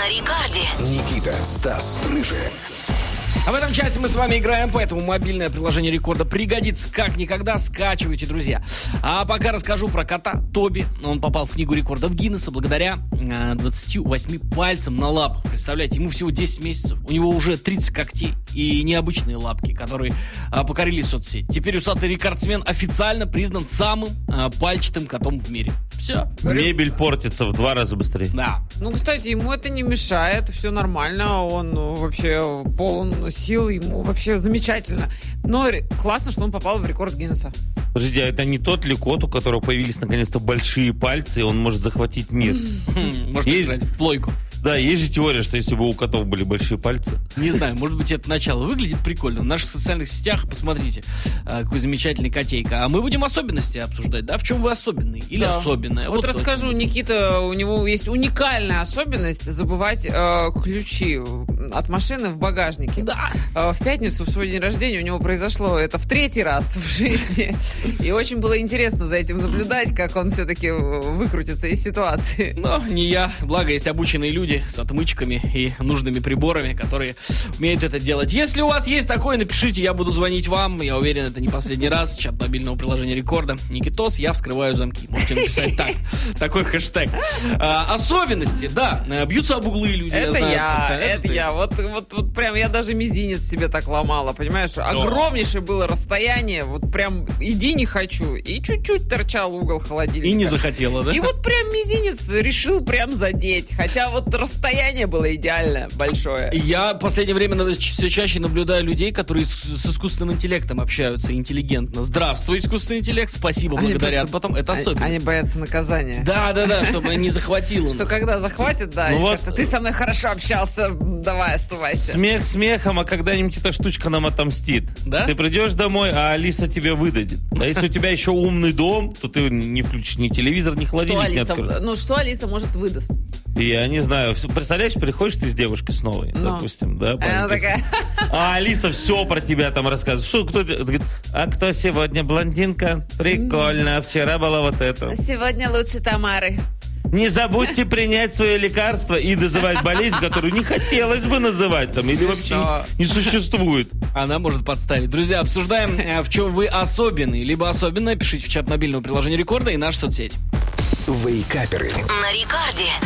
на Рекорде. Никита, Стас, Рыжий. А в этом часе мы с вами играем, поэтому мобильное приложение Рекорда пригодится как никогда. Скачивайте, друзья. А пока расскажу про кота Тоби. Он попал в книгу рекордов Гиннесса благодаря 28 пальцам на лапах. Представляете, ему всего 10 месяцев. У него уже 30 когтей и необычные лапки, которые покорили соцсеть. Теперь усатый рекордсмен официально признан самым пальчатым котом в мире. Все. Мебель портится в 2 раза быстрее. Да. Ну, кстати, ему это не мешает, все нормально, он вообще полон сил, ему вообще замечательно. Но классно, что он попал в рекорд Гиннесса. Подождите, а это не тот ли кот, у которого появились наконец-то большие пальцы, и он может захватить мир? Может играть в плойку. Да, есть же теория, что если бы у котов были большие пальцы. Не знаю, может быть, это начало выглядит прикольно. В наших социальных сетях посмотрите, какой замечательный котейка. А мы будем особенности обсуждать, да? В чем вы особенный или Да. особенная? Вот расскажу, Никита, у него есть уникальная особенность забывать ключи от машины в багажнике. Да. В пятницу, в свой день рождения, у него произошло это в 3-й раз в жизни. И очень было интересно за этим наблюдать, как он все-таки выкрутится из ситуации. Но не я. Благо, есть обученные люди с отмычками и нужными приборами, которые умеют это делать. Если у вас есть такое, напишите, я буду звонить вам. Я уверен, это не последний раз. Чат мобильного приложения Рекорда. Никитос, я вскрываю замки. Можете написать так. Такой хэштег. Особенности, да. Бьются об углы люди. Это я. Вот прям я даже мизинец себе так ломала, понимаешь? Огромнейшее было расстояние, вот прям иди не хочу. И чуть-чуть торчал угол холодильника. И не захотела, да? И вот прям мизинец решил прям задеть. Хотя вот расстояние было идеально большое. Я в последнее время все чаще наблюдаю людей, которые с искусственным интеллектом общаются интеллигентно. Здравствуй, искусственный интеллект, спасибо, благодарят. Потом это особенность. Они боятся наказания. Да, чтобы не захватило. Что когда захватит, да, Ну вот. ты со мной хорошо общался, давай, оставайся. Смех смехом, а когда-нибудь эта штучка нам отомстит. Да? Ты придешь домой, а Алиса тебя выдадет. А если у тебя еще умный дом, то ты не включишь ни телевизор, ни холодильник не откроешь. Что Алиса может выдаст? Я не знаю. Представляешь, приходишь ты с девушкой с новой, допустим, да? Она такая... А Алиса все про тебя там рассказывает. Что, кто? Говорит, а кто сегодня, блондинка? Прикольно, вчера была вот это. Сегодня лучше Тамары. Не забудьте принять свое лекарство и называть болезнь, которую не хотелось бы называть там, или вообще не существует. Она может подставить. Друзья, обсуждаем, в чем вы особенный, либо особенная. Пишите в чат мобильного приложения Рекорда и нашу соцсеть. Вейкаперы. На Рекорде.